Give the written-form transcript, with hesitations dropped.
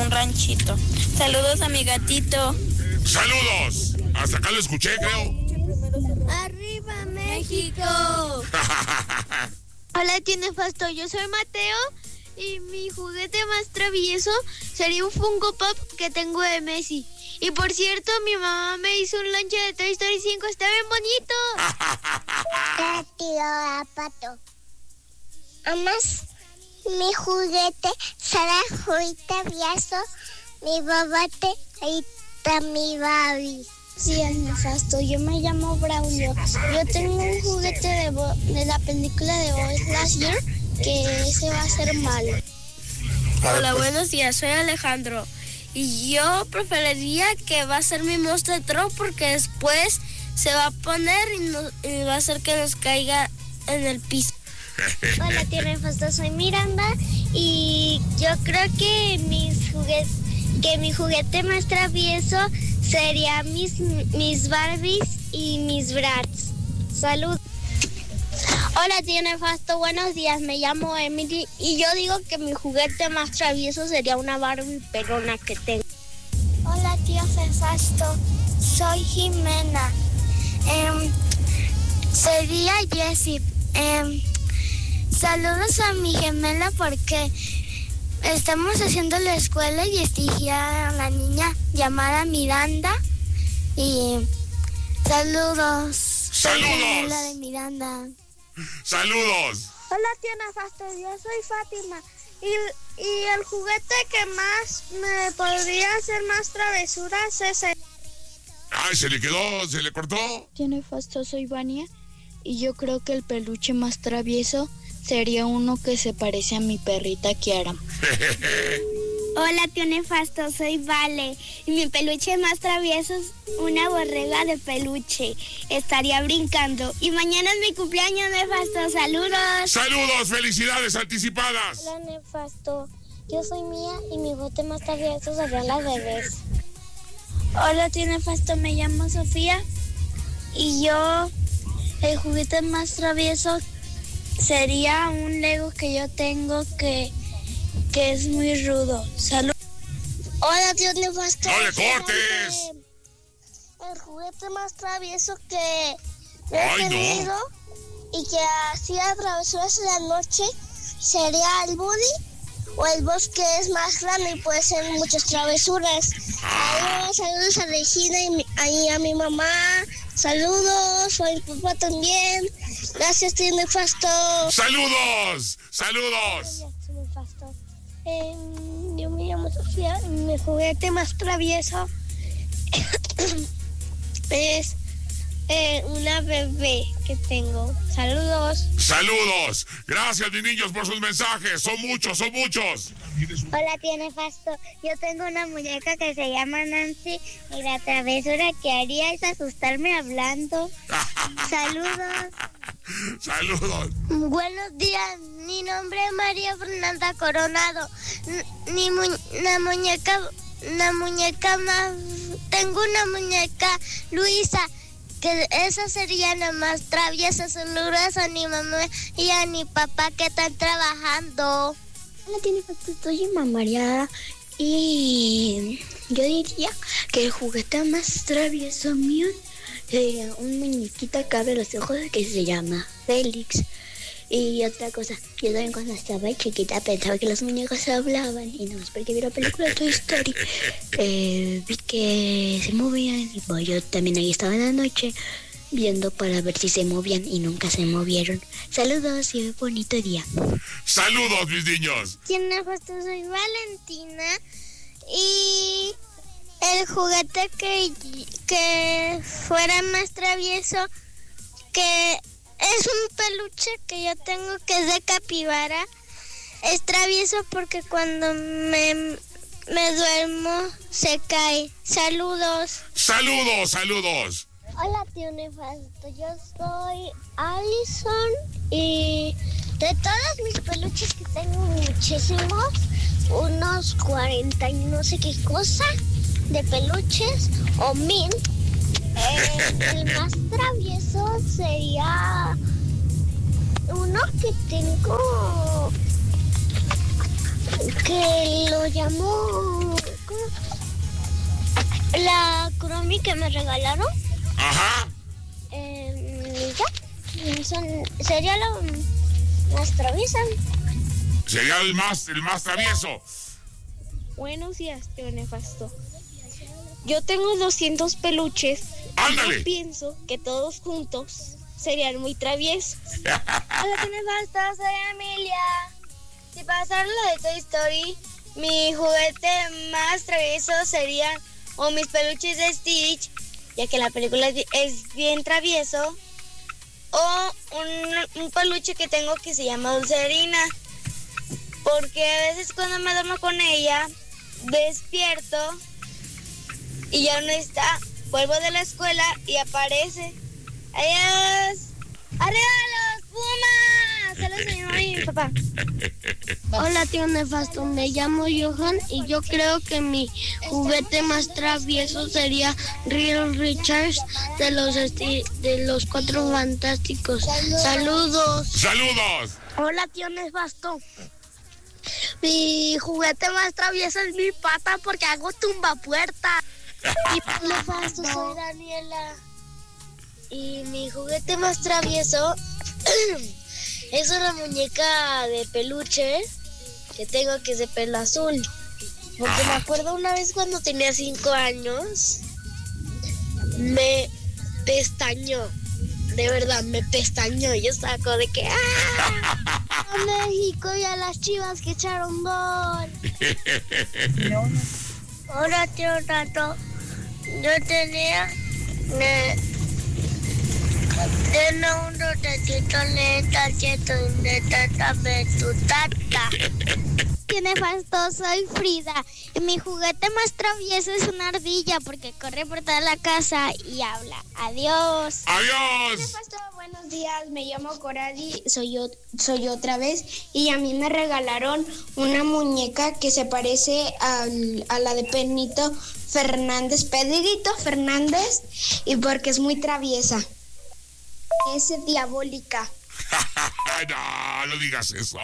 un ranchito. Saludos a mi gatito. ¡Saludos! Hasta acá lo escuché, creo. ¡Arriba, México! Hola, tío Nefasto. Yo soy Mateo y mi juguete más travieso sería un Funko Pop que tengo de Messi. Y por cierto, mi mamá me hizo un lonche de Toy Story 5. ¡Está bien bonito! Tío Pato. Además, mi juguete será muy travieso, mi bobote y mi Barbie. Sí, es nefasto. Yo me llamo Braulio. Yo tengo un juguete de la película de Buzz Lightyear que ese va a ser malo. Hola, buenos días, soy Alejandro. Y yo preferiría que va a ser mi Monster Truck porque después se va a poner y va a hacer que nos caiga en el piso. Hola, tío Nefasto, soy Miranda y yo creo que mi juguete más travieso sería mis Barbies y mis Bratz. Salud. Hola, tío Nefasto, buenos días, me llamo Emily y yo digo que mi juguete más travieso sería una Barbie perona que tengo. Hola, tío Nefasto, soy Jimena. Sería Jessie. Saludos a mi gemela porque estamos haciendo la escuela y elegí a la niña llamada Miranda. Y saludos. Soy la gemela de Miranda. ¡Saludos! Hola, tío Nefasto, yo soy Fátima y el juguete que más me podría hacer más travesuras es el... ¡Ay, se le quedó! ¿Se le cortó? Tío Nefasto, soy Vania y yo creo que el peluche más travieso sería uno que se parece a mi perrita Kiara. Hola, tío Nefasto, soy Vale y mi peluche más travieso es una borrega de peluche. Estaría brincando y mañana es mi cumpleaños, Nefasto. ¡Saludos! ¡Saludos! ¡Felicidades anticipadas! Hola, Nefasto, yo soy Mía y mi juguete más travieso serían las bebés. Hola, tío Nefasto, me llamo Sofía y yo, el juguete más travieso sería un Lego que yo tengo que es muy rudo. Salud. Hola, tío Nefasto. ¡No le cortes! El juguete más travieso que he tenido y que hacía travesuras en la noche sería el Buddy o el Boss, que es más grande y puede ser muchas travesuras. Saludos a Regina y a mi mamá. Saludos a mi papá también. Gracias, tío Nefasto. ¡Saludos! ¡Saludos! Yo me llamo Sofía y mi juguete más travieso es una bebé que tengo. Saludos. ¡Saludos! Gracias, mis niños, por sus mensajes. Son muchos, son muchos. Hola, tío Nefasto. Yo tengo una muñeca que se llama Nancy y la travesura que haría es asustarme hablando. Saludos. ¡Saludos! Buenos días, mi nombre es María Fernanda Coronado. Tengo una muñeca Luisa, que esa sería la más traviesa. Saludos a mi mamá y a mi papá que están trabajando. Hola, tiene soy María y yo diría que el juguete más travieso mío sería un muñequito que abre los ojos que se llama Félix. Y otra cosa, yo también cuando estaba chiquita pensaba que los muñecos hablaban y no es porque vi la película de Toy Story, vi que se movían y pues yo también ahí estaba en la noche viendo para ver si se movían y nunca se movieron. Saludos y un bonito día. ¡Saludos, mis niños! ¿Quién es? Soy Valentina y el juguete que fuera más travieso, que es un peluche que yo tengo que es de capibara. Es travieso porque cuando me duermo se cae. Saludos. ¡Saludos, saludos! Hola, tío Nefasto, yo soy Allison y de todos mis peluches que tengo muchísimos, unos 40 y no sé qué cosa de peluches o 1000. El más travieso sería uno que tengo que lo llamo la Cromi que me regalaron. Ajá. Sería la más traviesa. Sería el más travieso. Buenos días, tío Nefasto. Yo tengo 200 peluches. ¡Ándale! Yo pienso que todos juntos serían muy traviesos. Hola, tío Nefasto, soy Emilia. Si pasara lo de Toy Story, mi juguete más travieso serían o mis peluches de Stitch, ya que la película es bien travieso, o un peluche que tengo que se llama Dulcerina, porque a veces cuando me duermo con ella, despierto y ya no está. Vuelvo de la escuela y aparece. ¡Adiós! ¡Arriba los Pumas! Saludos a mi mamá y mi papá. Hola, tío Nefasto, me llamo Johan y yo creo que mi juguete más travieso sería Real Richards de los Cuatro Fantásticos. ¡Saludos! ¡Saludos! Hola, tío Nefasto. Mi juguete más travieso es mi pata porque hago tumbapuertas. Tío Nefasto, soy Daniela. Y mi juguete más travieso es una muñeca de peluche que tengo que es de pelo azul. Porque me acuerdo una vez cuando tenía 5 años, me pestañó. De verdad, me pestañó. Yo saco de que a México y a las Chivas que echaron gol. Hola, tío Tato. Yo tenía un rotecito de tata de tu tata. Qué nefasto, soy Frida. Y mi juguete más travieso es una ardilla porque corre por toda la casa y habla. Adiós. ¡Adiós! Nefasto, buenos días, me llamo Corali, soy otra vez y a mí me regalaron una muñeca que se parece a la de Pedrito Fernández, y porque es muy traviesa. Es diabólica. No digas eso.